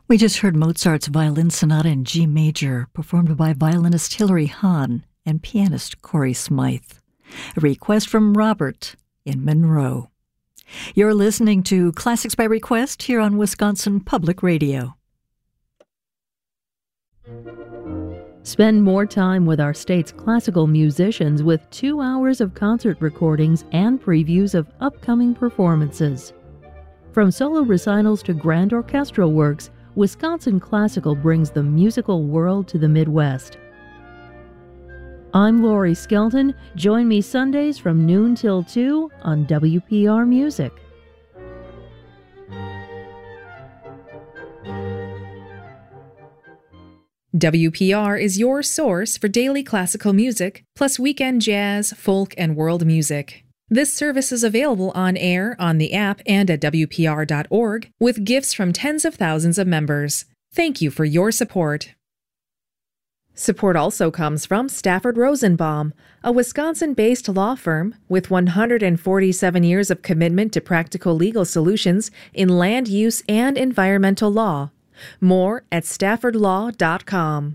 We just heard Mozart's Violin Sonata in G major, performed by violinist Hilary Hahn and pianist Corey Smythe. A request from Robert in Monroe. You're listening to Classics by Request here on Wisconsin Public Radio. Spend more time with our state's classical musicians with 2 hours of concert recordings and previews of upcoming performances. From solo recitals to grand orchestral works, Wisconsin Classical brings the musical world to the Midwest. I'm Lori Skelton. Join me Sundays from noon till 2 on WPR Music. WPR is your source for daily classical music, plus weekend jazz, folk, and world music. This service is available on air, on the app, and at WPR.org, with gifts from tens of thousands of members. Thank you for your support. Support also comes from Stafford Rosenbaum, a Wisconsin-based law firm with 147 years of commitment to practical legal solutions in land use and environmental law. More at staffordlaw.com.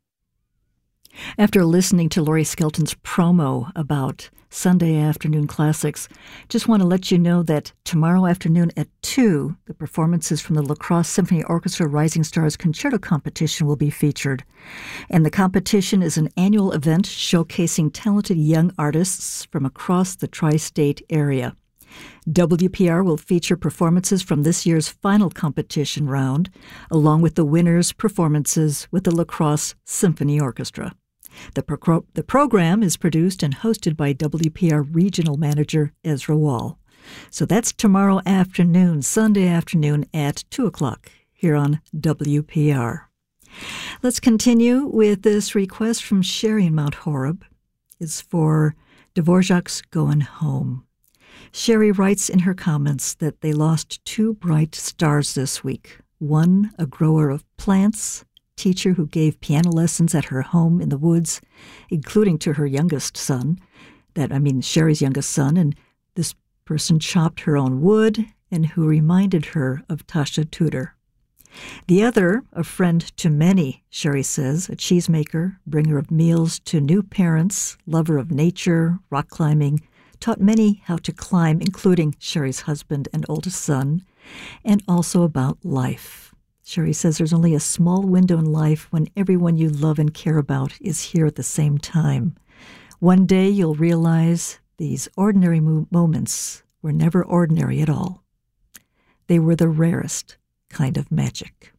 After listening to Lori Skelton's promo about Sunday afternoon classics, just want to let you know that tomorrow afternoon at 2, the performances from the La Crosse Symphony Orchestra Rising Stars Concerto Competition will be featured. And the competition is an annual event showcasing talented young artists from across the tri-state area. WPR will feature performances from this year's final competition round, along with the winners' performances with the La Crosse Symphony Orchestra. The program is produced and hosted by WPR Regional Manager Ezra Wall. So that's tomorrow afternoon, Sunday afternoon at 2 o'clock here on WPR. Let's continue with this request from Sherry in Mount Horeb. It's for Dvorak's Goin' Home. Sherry writes in her comments that they lost 2 bright stars this week. One, a grower of plants, teacher who gave piano lessons at her home in the woods, including to her youngest son, Sherry's youngest son, and this person chopped her own wood and who reminded her of Tasha Tudor. The other, a friend to many, Sherry says, a cheesemaker, bringer of meals to new parents, lover of nature, rock climbing, taught many how to climb, including Sherry's husband and oldest son, and also about life. Sherry says there's only a small window in life when everyone you love and care about is here at the same time. One day you'll realize these ordinary moments were never ordinary at all. They were the rarest kind of magic.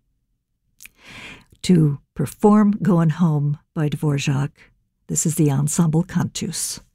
To perform Goin' Home by Dvorak, this is the Ensemble Cantus.